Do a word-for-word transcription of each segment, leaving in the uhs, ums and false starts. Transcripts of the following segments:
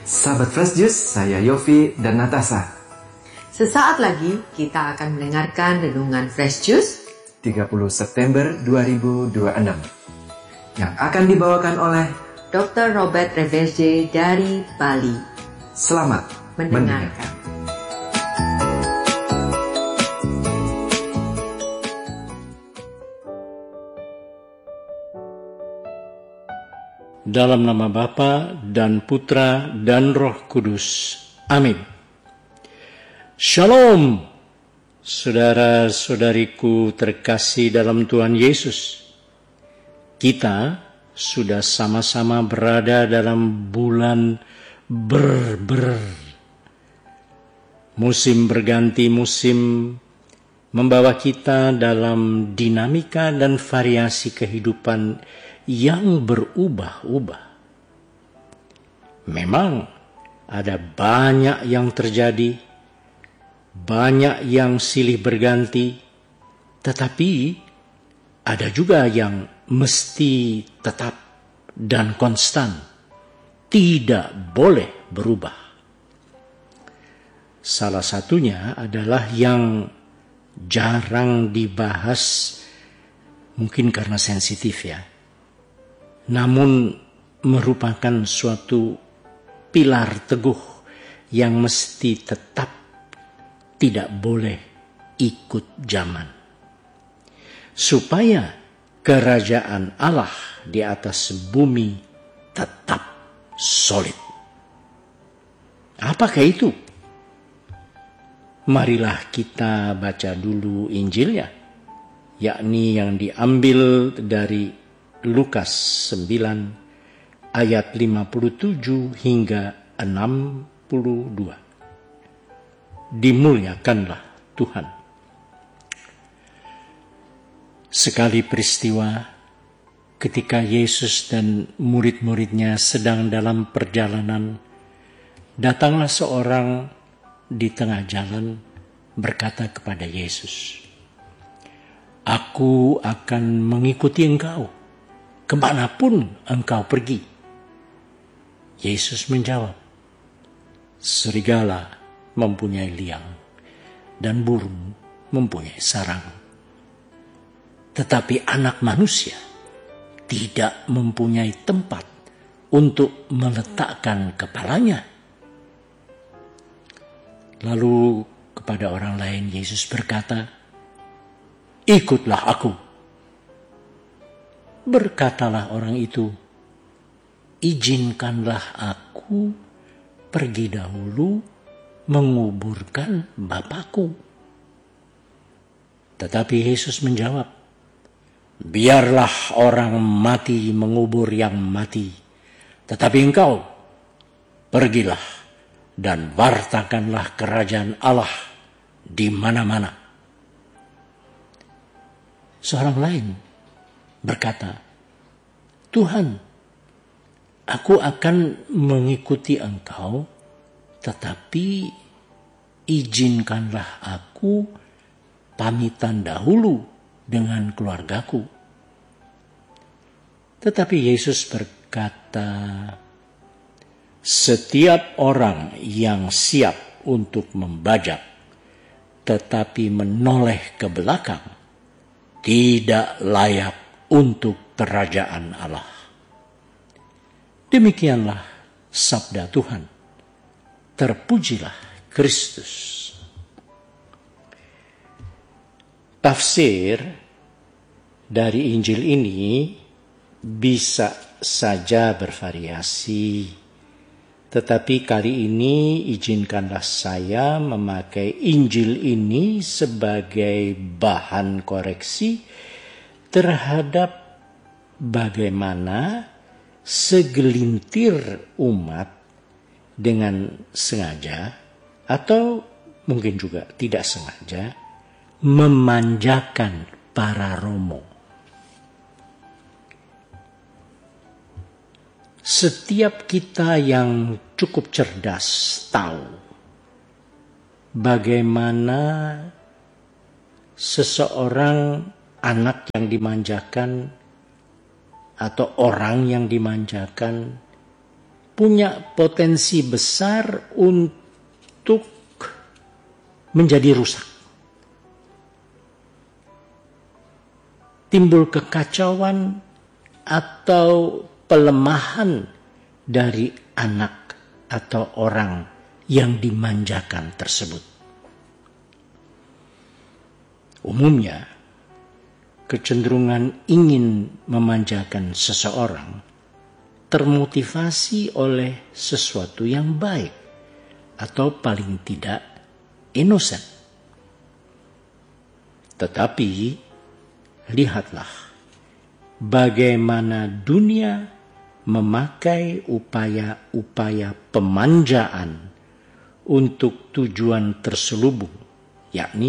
Sahabat Fresh Juice, saya Yofi dan Natasha. Sesaat lagi kita akan mendengarkan renungan Fresh Juice tiga puluh September dua ribu dua puluh enam yang akan dibawakan oleh dokter Robert Reverje dari Bali. Selamat mendengarkan. mendengarkan. Dalam nama Bapa dan Putra dan Roh Kudus. Amin. Shalom, saudara-saudariku terkasih dalam Tuhan Yesus. Kita sudah sama-sama berada dalam bulan ber-ber. Musim berganti musim membawa kita dalam dinamika dan variasi kehidupan yang berubah-ubah. Memang ada banyak yang terjadi, banyak yang silih berganti, tetapi ada juga yang mesti tetap dan konstan, tidak boleh berubah. Salah satunya adalah yang jarang dibahas, mungkin karena sensitif ya, namun merupakan suatu pilar teguh yang mesti tetap tidak boleh ikut zaman. Supaya kerajaan Allah di atas bumi tetap solid. Apakah itu? Marilah kita baca dulu Injilnya, yakni yang diambil dari Lukas sembilan ayat lima puluh tujuh hingga enam puluh dua. Dimuliakanlah Tuhan. Sekali peristiwa ketika Yesus dan murid-muridnya sedang dalam perjalanan, datanglah seorang di tengah jalan berkata kepada Yesus, "Aku akan mengikuti engkau kemanapun engkau pergi." Yesus menjawab, "Serigala mempunyai liang dan burung mempunyai sarang, tetapi anak manusia tidak mempunyai tempat untuk meletakkan kepalanya." Lalu kepada orang lain Yesus berkata, "Ikutlah aku." Berkatalah orang itu, "Izinkanlah aku pergi dahulu menguburkan Bapakku." Tetapi Yesus menjawab, "Biarlah orang mati mengubur yang mati, tetapi engkau pergilah dan wartakanlah kerajaan Allah di mana-mana." Seorang lain berkata, "Tuhan, aku akan mengikuti engkau, tetapi izinkanlah aku pamitan dahulu dengan keluargaku." Tetapi Yesus berkata, "Setiap orang yang siap untuk membajak, tetapi menoleh ke belakang, tidak layak untuk kerajaan Allah." Demikianlah sabda Tuhan. Terpujilah Kristus. Tafsir dari Injil ini bisa saja bervariasi, tetapi kali ini izinkanlah saya memakai Injil ini sebagai bahan koreksi terhadap bagaimana segelintir umat dengan sengaja atau mungkin juga tidak sengaja memanjakan para romo. Setiap kita yang cukup cerdas tahu bagaimana seseorang anak yang dimanjakan atau orang yang dimanjakan punya potensi besar untuk menjadi rusak. Timbul kekacauan atau pelemahan dari anak atau orang yang dimanjakan tersebut. Umumnya, kecenderungan ingin memanjakan seseorang termotivasi oleh sesuatu yang baik atau paling tidak innocent. Tetapi lihatlah bagaimana dunia memakai upaya-upaya pemanjaan untuk tujuan terselubung, yakni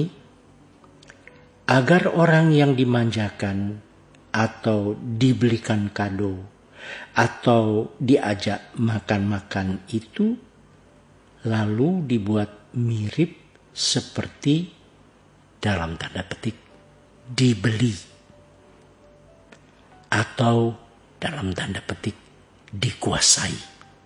agar orang yang dimanjakan atau dibelikan kado atau diajak makan-makan itu lalu dibuat mirip seperti dalam tanda petik dibeli atau dalam tanda petik dikuasai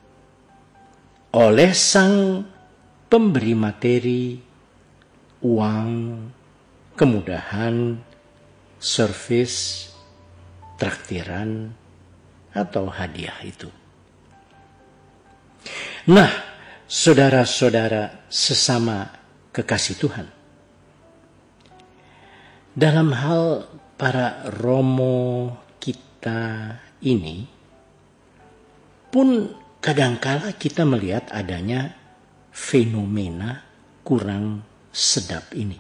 oleh sang pemberi materi, uang, kemudahan, servis, traktiran, atau hadiah itu. Nah, saudara-saudara sesama kekasih Tuhan, dalam hal para romo kita ini pun kadangkala kita melihat adanya fenomena kurang sedap ini.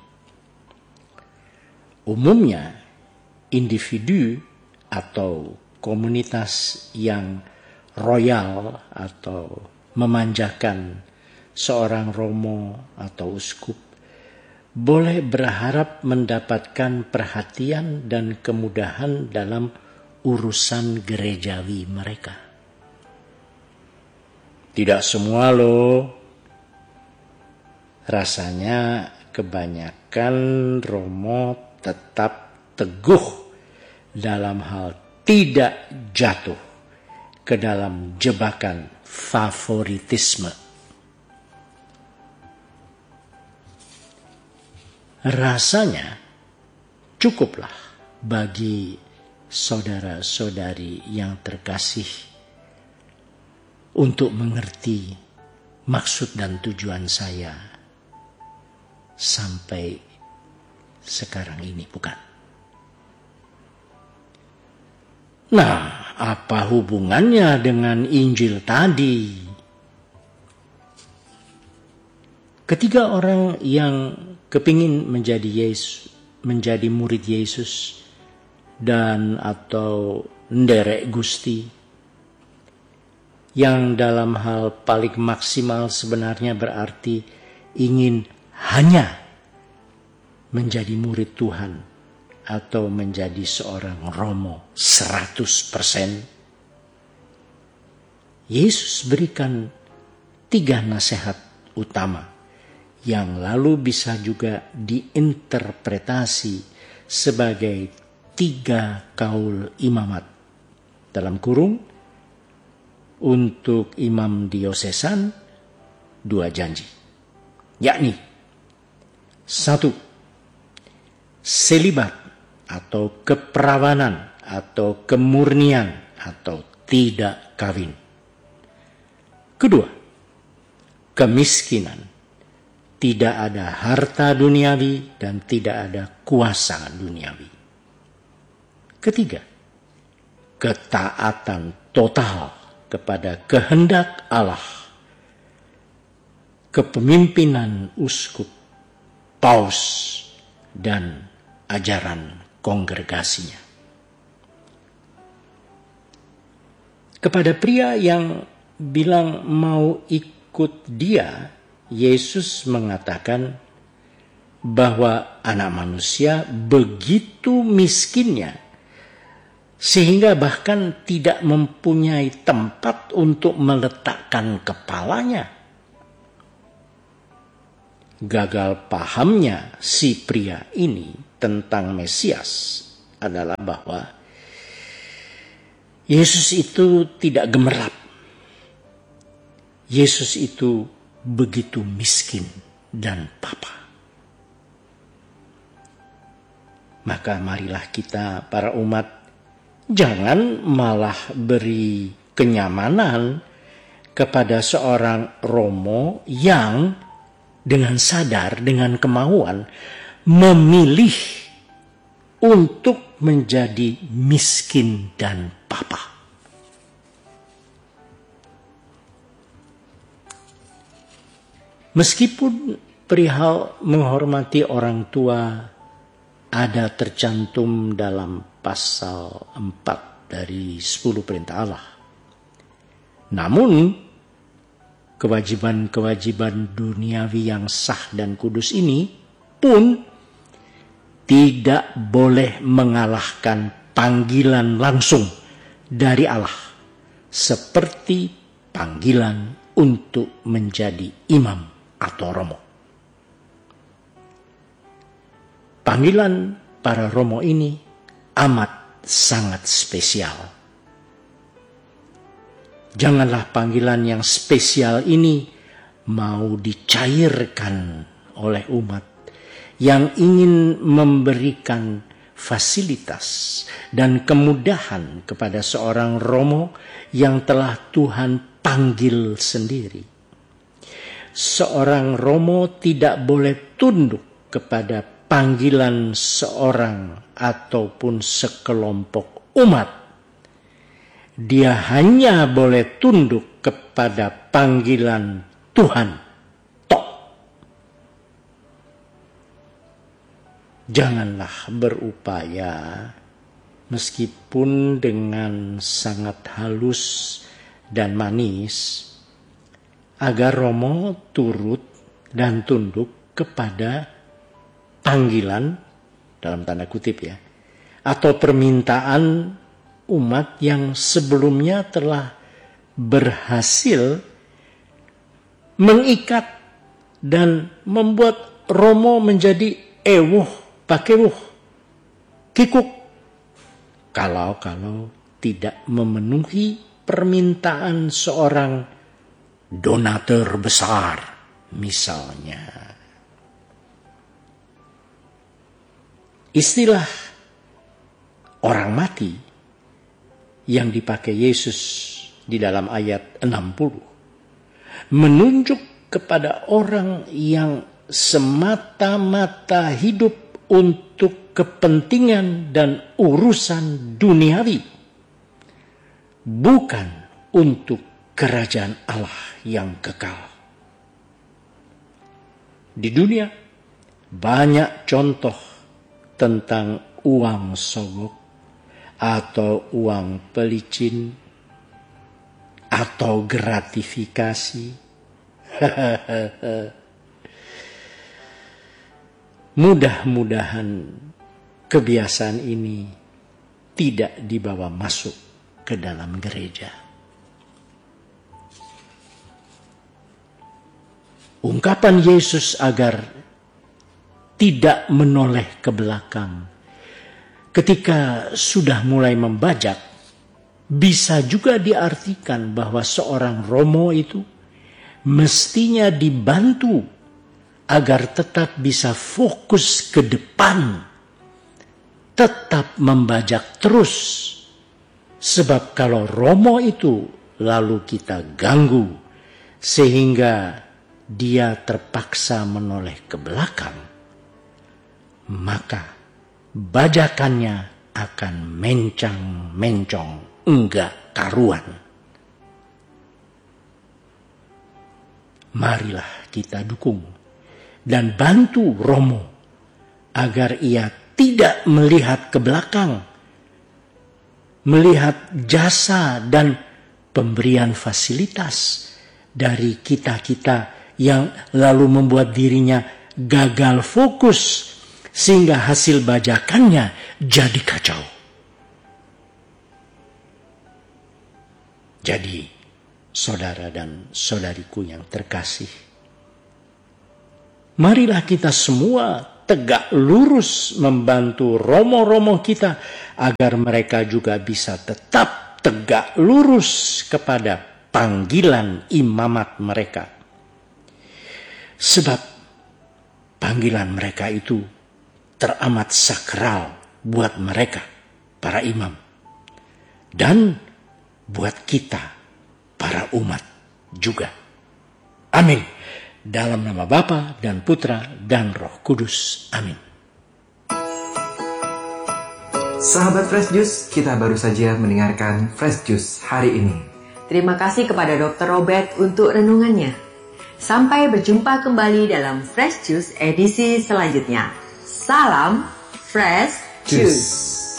Umumnya individu atau komunitas yang royal atau memanjakan seorang romo atau uskup boleh berharap mendapatkan perhatian dan kemudahan dalam urusan gerejawi mereka. Tidak semua loh. Rasanya kebanyakan romo tetap teguh dalam hal tidak jatuh ke dalam jebakan favoritisme. Rasanya cukuplah bagi saudara-saudari yang terkasih untuk mengerti maksud dan tujuan saya sampai sekarang ini, bukan? Nah, apa hubungannya dengan Injil tadi? Ketiga orang yang kepingin menjadi Yesus, menjadi murid Yesus dan atau nderek Gusti, yang dalam hal paling maksimal sebenarnya berarti ingin hanya menjadi murid Tuhan atau menjadi seorang romo seratus persen. Yesus berikan tiga nasihat utama yang lalu bisa juga diinterpretasi sebagai tiga kaul imamat. Dalam kurung, untuk imam diosesan, dua janji. Yakni, satu, selibat atau keperawanan atau kemurnian atau tidak kawin. Kedua, kemiskinan. Tidak ada harta duniawi dan tidak ada kuasa duniawi. Ketiga, ketaatan total kepada kehendak Allah, kepemimpinan uskup, paus, dan ajaran kongregasinya. Kepada pria yang bilang mau ikut dia, Yesus mengatakan bahwa anak manusia begitu miskinnya sehingga bahkan tidak mempunyai tempat untuk meletakkan kepalanya. Gagal pahamnya si pria ini tentang Mesias adalah bahwa Yesus itu tidak gemerlap Yesus itu begitu miskin dan papa. Maka marilah kita para umat jangan malah beri kenyamanan kepada seorang romo yang dengan sadar, dengan kemauan memilih untuk menjadi miskin dan papa. Meskipun perihal menghormati orang tua ada tercantum dalam pasal empat dari sepuluh perintah Allah. Namun, kewajiban-kewajiban duniawi yang sah dan kudus ini pun tidak boleh mengalahkan panggilan langsung dari Allah, seperti panggilan untuk menjadi imam atau romo. Panggilan para romo ini amat sangat spesial. Janganlah panggilan yang spesial ini mau dicairkan oleh umat yang ingin memberikan fasilitas dan kemudahan kepada seorang romo yang telah Tuhan panggil sendiri. Seorang romo tidak boleh tunduk kepada panggilan seorang ataupun sekelompok umat. Dia hanya boleh tunduk kepada panggilan Tuhan. Tok. Janganlah berupaya meskipun dengan sangat halus dan manis agar romo turut dan tunduk kepada panggilan, dalam tanda kutip ya, atau permintaan umat yang sebelumnya telah berhasil mengikat dan membuat romo menjadi ewuh, pakewuh, kikuk, kalau-kalau tidak memenuhi permintaan seorang donatur besar misalnya. Istilah orang mati yang dipakai Yesus di dalam ayat enam puluh menunjuk kepada orang yang semata-mata hidup untuk kepentingan dan urusan duniawi, bukan untuk kerajaan Allah yang kekal. Di dunia banyak contoh tentang uang sogok atau uang pelicin atau gratifikasi. Mudah-mudahan kebiasaan ini tidak dibawa masuk ke dalam gereja. Ungkapan Yesus agar tidak menoleh ke belakang ketika sudah mulai membajak bisa juga diartikan bahwa seorang romo itu mestinya dibantu agar tetap bisa fokus ke depan, tetap membajak terus. Sebab kalau romo itu lalu kita ganggu sehingga dia terpaksa menoleh ke belakang, maka bajakannya akan mencang-mencong, enggak karuan. Marilah kita dukung dan bantu romo agar ia tidak melihat ke belakang, melihat jasa dan pemberian fasilitas dari kita-kita yang lalu membuat dirinya gagal fokus sehingga hasil bajakannya jadi kacau. Jadi, saudara dan saudariku yang terkasih, marilah kita semua tegak lurus membantu romo-romo kita agar mereka juga bisa tetap tegak lurus kepada panggilan imamat mereka. Sebab panggilan mereka itu teramat sakral buat mereka, para imam. Dan buat kita, para umat juga. Amin. Dalam nama Bapa dan Putra dan Roh Kudus. Amin. Sahabat Fresh Juice, kita baru saja mendengarkan Fresh Juice hari ini. Terima kasih kepada dokter Robert untuk renungannya. Sampai berjumpa kembali dalam Fresh Juice edisi selanjutnya. Salam Fresh Juice.